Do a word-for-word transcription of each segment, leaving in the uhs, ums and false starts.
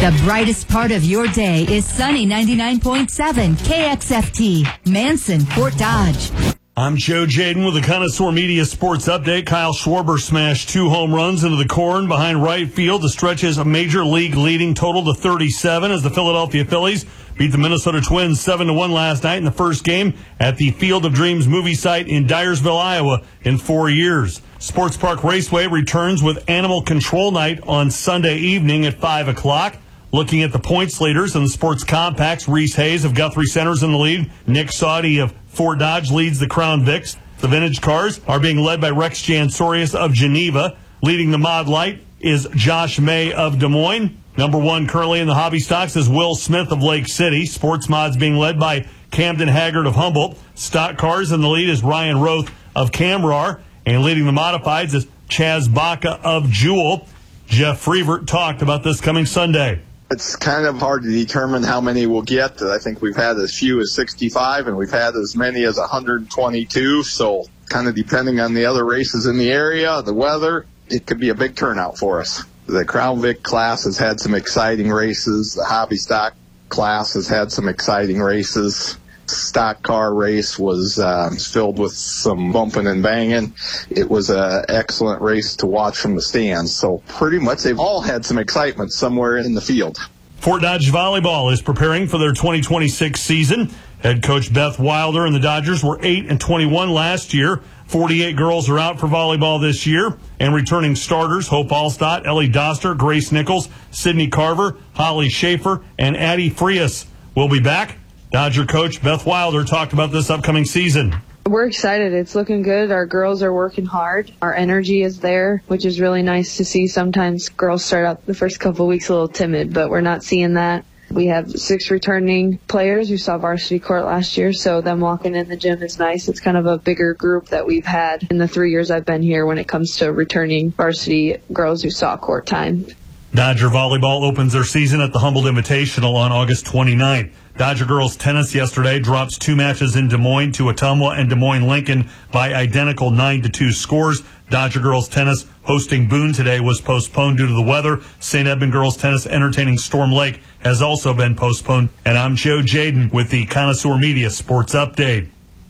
The brightest part of your day is Sunny ninety-nine point seven K X F T, Manson, Fort Dodge. I'm Joe Jaden with the Connoisseur Media Sports Update. Kyle Schwarber smashed two home runs into the corn behind right field to stretch his major league leading total to thirty-seven as the Philadelphia Phillies beat the Minnesota Twins seven to one last night in the first game at the Field of Dreams movie site in Dyersville, Iowa in four years. Sports Park Raceway returns with Animal Control Night on Sunday evening at five o'clock. Looking at the points leaders in the sports compacts, Reese Hayes of Guthrie Center's in the lead. Nick Saudy of Fort Dodge leads the Crown Vics. The vintage cars are being led by Rex Jansorius of Geneva. Leading the Mod Light is Josh May of Des Moines. Number one currently in the hobby stocks is Will Smith of Lake City. Sports Mods being led by Camden Haggard of Humboldt. Stock cars in the lead is Ryan Roth of Camrar. And leading the modifieds is Chaz Baca of Jewel. Jeff Freevert talked about this coming Sunday. It's kind of hard to determine how many we'll get. I think we've had as few as sixty-five, and we've had as many as one hundred twenty-two. So kind of depending on the other races in the area, the weather, it could be a big turnout for us. The Crown Vic class has had some exciting races. The hobby stock class has had some exciting races. Stock car race was uh, filled with some bumping and banging. It was an excellent race to watch from the stands. So pretty much they've all had some excitement somewhere in the field. Fort Dodge Volleyball is preparing for their twenty twenty-six season. Head coach Beth Wilder and the Dodgers were eight and twenty-one last year. forty-eight girls are out for volleyball this year. And returning starters, Hope Allstott, Ellie Doster, Grace Nichols, Sydney Carver, Holly Schaefer, and Addie Frias will be back. Dodger coach Beth Wilder talked about this upcoming season. We're excited. It's looking good. Our girls are working hard. Our energy is there, which is really nice to see. Sometimes girls start out the first couple of weeks a little timid, but we're not seeing that. We have six returning players who saw varsity court last year, so them walking in the gym is nice. It's kind of a bigger group that we've had in the three years I've been here when it comes to returning varsity girls who saw court time. Dodger Volleyball opens their season at the Humboldt Invitational on August twenty-ninth. Dodger girls tennis yesterday drops two matches in Des Moines to Ottumwa and Des Moines Lincoln by identical nine to two scores. Dodger girls tennis hosting Boone today was postponed due to the weather. Saint Edmund girls tennis entertaining Storm Lake has also been postponed. And I'm Joe Jaden with the Connoisseur Media Sports Update.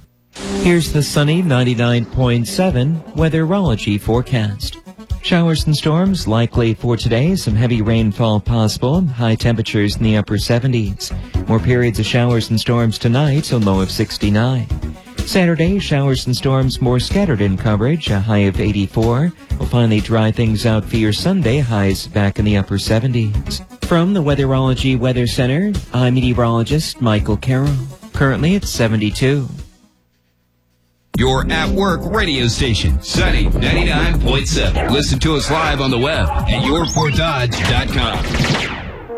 Here's the sunny ninety-nine point seven weatherology forecast. Showers and storms likely for today. Some heavy rainfall possible. High temperatures in the upper seventies. More periods of showers and storms tonight, a low of sixty-nine. Saturday, showers and storms more scattered in coverage, a high of eighty-four. We'll finally dry things out for your Sunday, highs back in the upper seventies. From the Weatherology Weather Center, I'm meteorologist Michael Carroll. Currently it's seventy-two. Your at-work radio station, Sunny ninety-nine point seven. Listen to us live on the web at your fort dodge dot com.